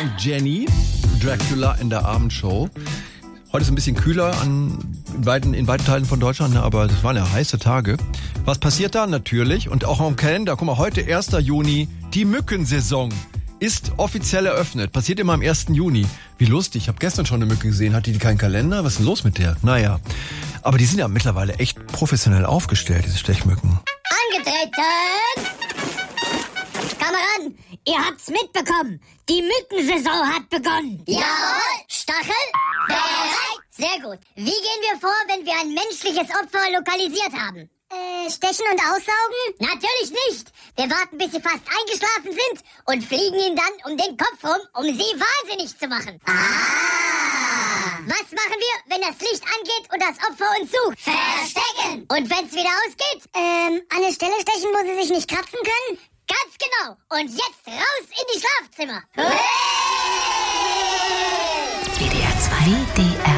Dank, Jenny. Dracula in der Abendshow. Heute ist ein bisschen kühler in weiten Teilen von Deutschland, ne, aber das waren ja heiße Tage. Was passiert da? Natürlich. Und auch am Kalender, guck mal, heute 1. Juni, die Mückensaison ist offiziell eröffnet. Passiert immer am 1. Juni. Wie lustig, ich habe gestern schon eine Mücke gesehen. Hat die keinen Kalender? Was ist denn los mit der? Naja, aber die sind ja mittlerweile echt professionell aufgestellt, diese Stechmücken. Angetreten! Kameraden, ihr habt's mitbekommen. Die Mückensaison hat begonnen. Jawohl. Stachel? Bereit. Sehr gut. Wie gehen wir vor, wenn wir ein menschliches Opfer lokalisiert haben? Stechen und aussaugen? Natürlich nicht. Wir warten, bis sie fast eingeschlafen sind und fliegen ihnen dann um den Kopf rum, um sie wahnsinnig zu machen. Was machen wir, wenn das Licht angeht und das Opfer uns sucht? Verstecken. Und wenn's wieder ausgeht? An eine Stelle stechen, wo sie sich nicht kratzen können? Ganz genau. Und jetzt raus in die Schlafzimmer. WDR 2. WDR